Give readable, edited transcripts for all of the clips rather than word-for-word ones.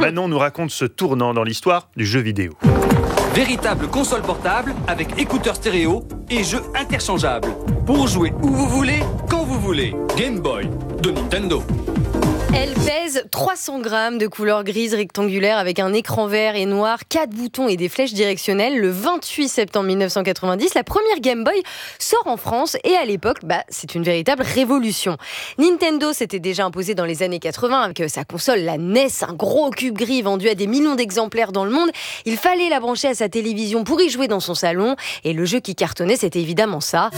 Manon nous raconte ce tournant dans l'histoire du jeu vidéo. Véritable console portable avec écouteurs stéréo et jeux interchangeables. Pour jouer où vous voulez, quand vous voulez. Game Boy de Nintendo. Elle pèse 300 grammes de couleur grise rectangulaire avec un écran vert et noir, 4 boutons et des flèches directionnelles. Le 28 septembre 1990, la première Game Boy sort en France et à l'époque, c'est une véritable révolution. Nintendo s'était déjà imposé dans les années 80 avec sa console, la NES, un gros cube gris vendu à des millions d'exemplaires dans le monde. Il fallait la brancher à sa télévision pour y jouer dans son salon et le jeu qui cartonnait, c'était évidemment ça.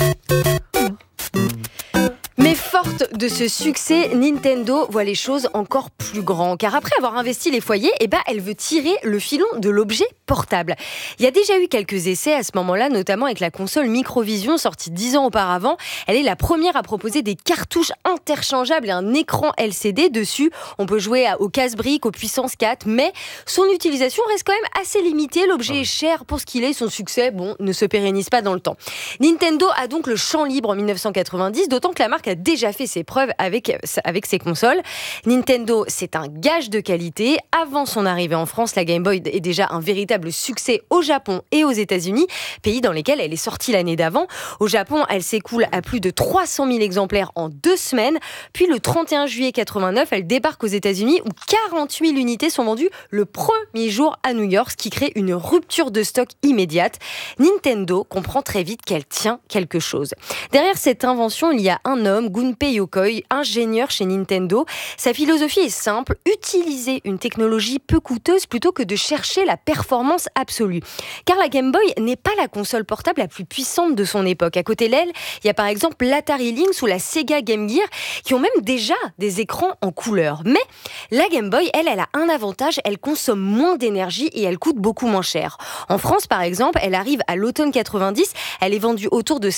Mais forte de ce succès, Nintendo voit les choses encore plus grands. Car après avoir investi les foyers, elle veut tirer le filon de l'objet portable. Il y a déjà eu quelques essais à ce moment-là, notamment avec la console Microvision, sortie 10 ans auparavant. Elle est la première à proposer des cartouches interchangeables et un écran LCD dessus. On peut jouer au casse-briques, aux puissance 4, mais son utilisation reste quand même assez limitée. L'objet est cher pour ce qu'il est, son succès, ne se pérennise pas dans le temps. Nintendo a donc le champ libre en 1990, d'autant que la marque a déjà fait ses preuves avec ses consoles. Nintendo, c'est un gage de qualité. Avant son arrivée en France, la Game Boy est déjà un véritable succès au Japon et aux États-Unis, pays dans lesquels elle est sortie l'année d'avant. Au Japon, elle s'écoule à plus de 300 000 exemplaires en 2 semaines. Puis le 31 juillet 89, elle débarque aux États-Unis où 48 000 unités sont vendues le premier jour à New York, ce qui crée une rupture de stock immédiate. Nintendo comprend très vite qu'elle tient quelque chose. Derrière cette invention, il y a un homme, Gunpei Yokoi, ingénieur chez Nintendo. Sa philosophie est simple, utiliser une technologie peu coûteuse plutôt que de chercher la performance absolue. Car la Game Boy n'est pas la console portable la plus puissante de son époque. À côté d'elle, il y a par exemple l'Atari Lynx ou la Sega Game Gear qui ont même déjà des écrans en couleur. Mais la Game Boy, elle a un avantage, elle consomme moins d'énergie et elle coûte beaucoup moins cher. En France, par exemple, elle arrive à l'automne 90, elle est vendue autour de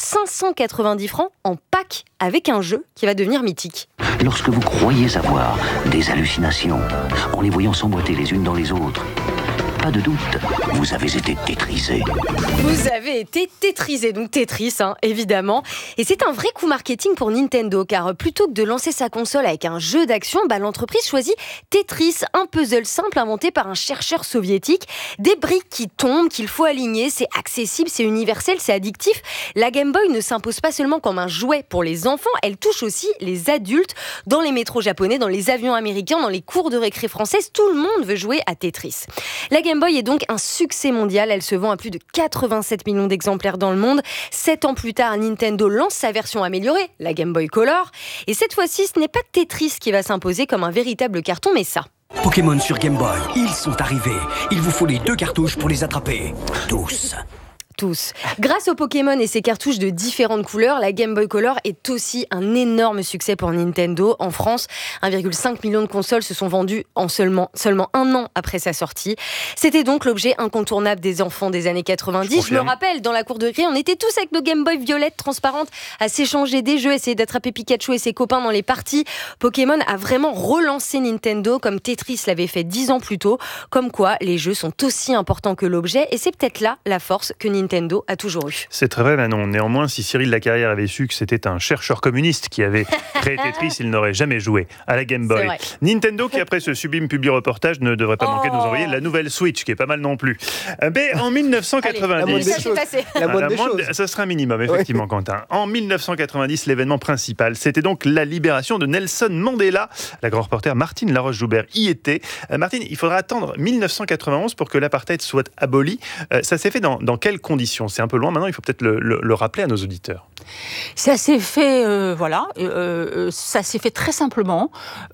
590 francs en pack avec un jeu qui va devenir mythique. Lorsque vous croyez avoir des hallucinations, en les voyant s'emboîter les unes dans les autres, pas de doute, vous avez été tétrisé. Vous avez été tétrisé, donc Tetris, évidemment. Et c'est un vrai coup marketing pour Nintendo, car plutôt que de lancer sa console avec un jeu d'action, l'entreprise choisit Tetris, un puzzle simple inventé par un chercheur soviétique. Des briques qui tombent, qu'il faut aligner, c'est accessible, c'est universel, c'est addictif. La Game Boy ne s'impose pas seulement comme un jouet pour les enfants, elle touche aussi les adultes. Dans les métros japonais, dans les avions américains, dans les cours de récré françaises, tout le monde veut jouer à Tetris. La Game Boy est donc un succès mondial. Elle se vend à plus de 87 millions d'exemplaires dans le monde. 7 ans plus tard, Nintendo lance sa version améliorée, la Game Boy Color. Et cette fois-ci, ce n'est pas Tetris qui va s'imposer comme un véritable carton, mais ça. Pokémon sur Game Boy, ils sont arrivés. Il vous faut les 2 cartouches pour les attraper. Tous. Grâce aux Pokémon et ses cartouches de différentes couleurs, la Game Boy Color est aussi un énorme succès pour Nintendo. En France, 1,5 million de consoles se sont vendues en seulement un an après sa sortie. C'était donc l'objet incontournable des enfants des années 90. Je me rappelle, dans la cour de récré, on était tous avec nos Game Boy violettes transparentes à s'échanger des jeux, essayer d'attraper Pikachu et ses copains dans les parties. Pokémon a vraiment relancé Nintendo comme Tetris l'avait fait 10 ans plus tôt. Comme quoi, les jeux sont aussi importants que l'objet et c'est peut-être là la force que Nintendo a toujours eu. C'est très vrai, Manon. Néanmoins, si Cyril Lacarrière avait su que c'était un chercheur communiste qui avait créé Tetris, il n'aurait jamais joué à la Game Boy. Nintendo, qui après ce sublime publi-reportage, ne devrait pas manquer de nous envoyer la nouvelle Switch, qui est pas mal non plus. Mais en 1990... Ça sera un minimum, effectivement, Quentin. En 1990, l'événement principal, c'était donc la libération de Nelson Mandela. La grande reporter Martine Laroche-Joubert y était. Martine, il faudra attendre 1991 pour que l'apartheid soit aboli. Ça s'est fait dans quelles conditions ? C'est un peu loin maintenant, il faut peut-être le rappeler à nos auditeurs. Ça s'est fait, ça s'est fait très simplement.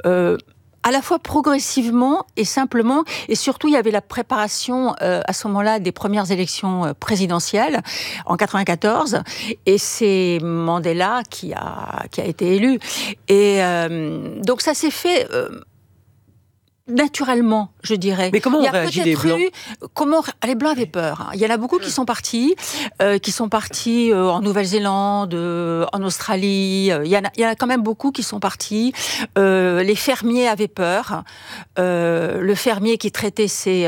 À la fois progressivement et simplement, et surtout il y avait la préparation à ce moment-là des premières élections présidentielles en 94, et c'est Mandela qui a été élu. Et donc ça s'est fait naturellement, je dirais. Mais comment ont réagi les Blancs ? Les Blancs avaient peur. Il y en a beaucoup qui sont partis en Nouvelle-Zélande, en Australie. Il y en a quand même beaucoup qui sont partis. Les fermiers avaient peur. Le fermier qui traitait ses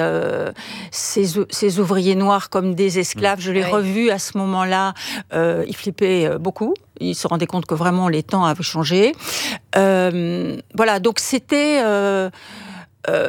ouvriers noirs comme des esclaves, je l'ai revu à ce moment-là, il flippait beaucoup. Il se rendait compte que vraiment les temps avaient changé. Voilà, donc c'était...